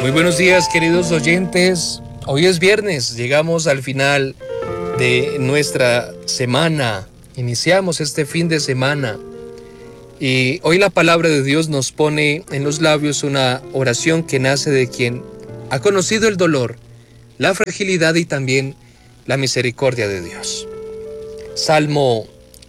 Muy buenos días, queridos oyentes. Hoy es viernes, llegamos al final de nuestra semana. Iniciamos este fin de semana y hoy la palabra de Dios nos pone en los labios una oración que nace de quien ha conocido el dolor, la fragilidad y también la misericordia de Dios. Salmo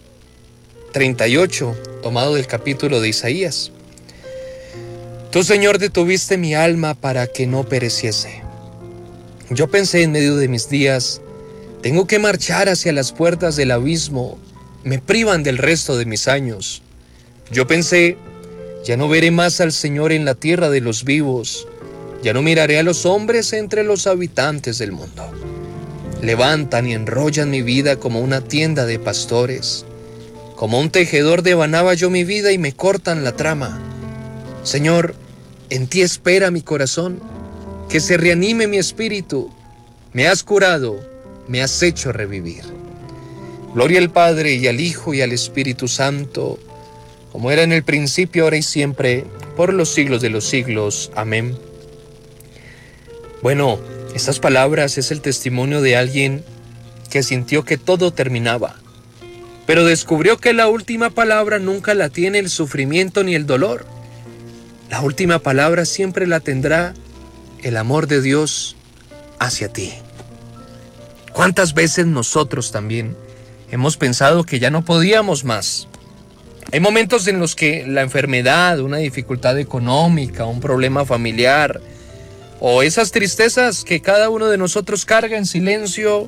38, tomado del capítulo de Isaías. Tú, Señor, detuviste mi alma para que no pereciese. Yo pensé en medio de mis días, tengo que marchar hacia las puertas del abismo, me privan del resto de mis años. Yo pensé, ya no veré más al Señor en la tierra de los vivos, ya no miraré a los hombres entre los habitantes del mundo. Levantan y enrollan mi vida como una tienda de pastores, como un tejedor devanaba yo mi vida y me cortan la trama. Señor, en ti espera mi corazón, que se reanime mi espíritu. Me has curado, me has hecho revivir. Gloria al Padre y al Hijo y al Espíritu Santo, como era en el principio, ahora y siempre, por los siglos de los siglos. Amén. Bueno, estas palabras es el testimonio de alguien que sintió que todo terminaba, pero descubrió que la última palabra nunca la tiene el sufrimiento ni el dolor. La última palabra siempre la tendrá el amor de Dios hacia ti. ¿Cuántas veces nosotros también hemos pensado que ya no podíamos más? Hay momentos en los que la enfermedad, una dificultad económica, un problema familiar o esas tristezas que cada uno de nosotros carga en silencio,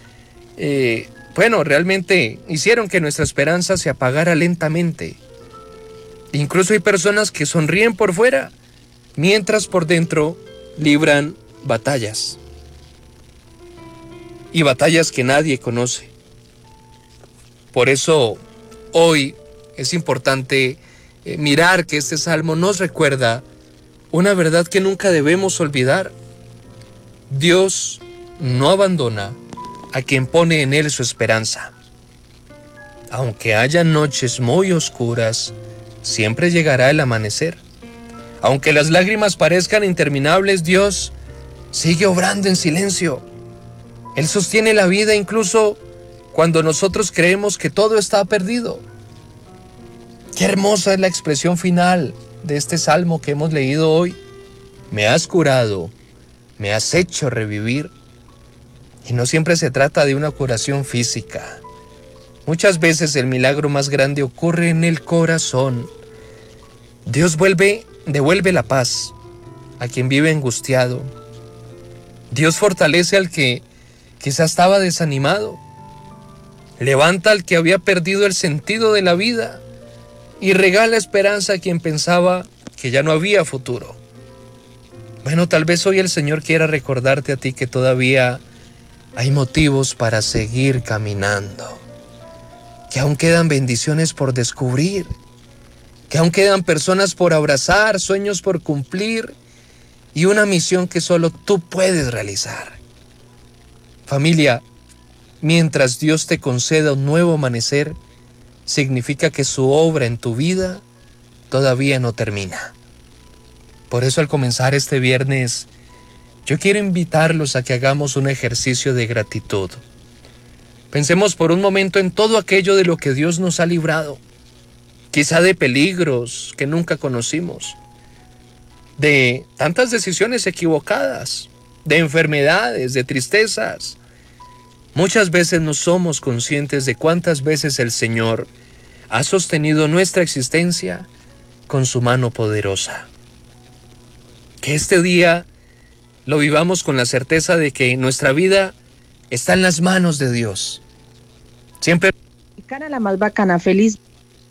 realmente hicieron que nuestra esperanza se apagara lentamente. Incluso hay personas que sonríen por fuera, mientras por dentro libran batallas. Y batallas que nadie conoce. Por eso hoy es importante mirar que este salmo nos recuerda una verdad que nunca debemos olvidar. Dios no abandona a quien pone en él su esperanza. Aunque haya noches muy oscuras, siempre llegará el amanecer. Aunque las lágrimas parezcan interminables, Dios sigue obrando en silencio. Él sostiene la vida incluso cuando nosotros creemos que todo está perdido. Qué hermosa es la expresión final de este salmo que hemos leído hoy. Me has curado, me has hecho revivir. Y no siempre se trata de una curación física. Muchas veces el milagro más grande ocurre en el corazón. Dios devuelve la paz a quien vive angustiado. Dios fortalece al que quizás estaba desanimado. Levanta al que había perdido el sentido de la vida y regala esperanza a quien pensaba que ya no había futuro. Bueno, tal vez hoy el Señor quiera recordarte a ti que todavía hay motivos para seguir caminando, que aún quedan bendiciones por descubrir, que aún quedan personas por abrazar, sueños por cumplir y una misión que solo tú puedes realizar. Familia, mientras Dios te conceda un nuevo amanecer, significa que su obra en tu vida todavía no termina. Por eso al comenzar este viernes, yo quiero invitarlos a que hagamos un ejercicio de gratitud. Pensemos por un momento en todo aquello de lo que Dios nos ha librado, quizá de peligros que nunca conocimos, de tantas decisiones equivocadas, de enfermedades, de tristezas. Muchas veces no somos conscientes de cuántas veces el Señor ha sostenido nuestra existencia con su mano poderosa. Que este día lo vivamos con la certeza de que nuestra vida está en las manos de Dios. Siempre La más bacana, feliz.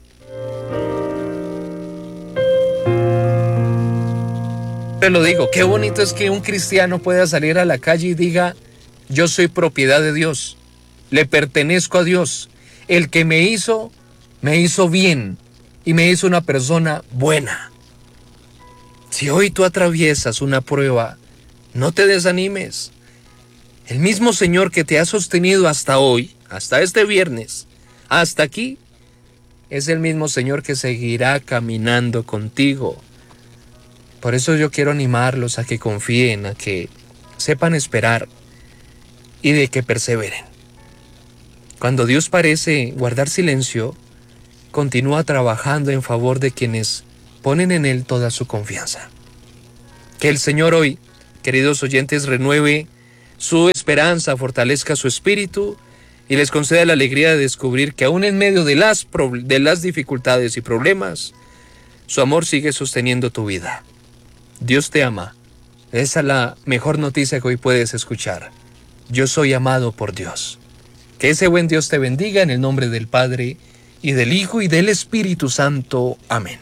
Te lo digo, qué bonito es que un cristiano pueda salir a la calle y diga: yo soy propiedad de Dios, le pertenezco a Dios, el que me hizo bien y me hizo una persona buena. Si hoy tú atraviesas una prueba, no te desanimes. El mismo Señor que te ha sostenido hasta hoy, hasta este viernes, hasta aquí, es el mismo Señor que seguirá caminando contigo. Por eso yo quiero animarlos a que confíen, a que sepan esperar y de que perseveren. Cuando Dios parece guardar silencio, continúa trabajando en favor de quienes ponen en Él toda su confianza. Que el Señor hoy, queridos oyentes, renueve su esperanza, fortalezca su espíritu y les conceda la alegría de descubrir que aún en medio de las dificultades y problemas, su amor sigue sosteniendo tu vida. Dios te ama. Esa es la mejor noticia que hoy puedes escuchar. Yo soy amado por Dios. Que ese buen Dios te bendiga en el nombre del Padre, y del Hijo, y del Espíritu Santo. Amén.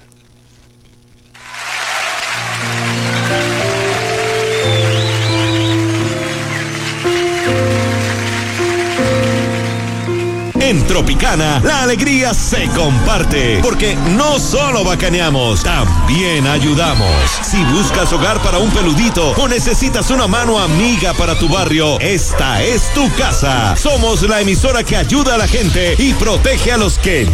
En Tropicana, la alegría se comparte, porque no solo bacaneamos, también ayudamos. Si buscas hogar para un peludito o necesitas una mano amiga para tu barrio, esta es tu casa. Somos la emisora que ayuda a la gente y protege a los que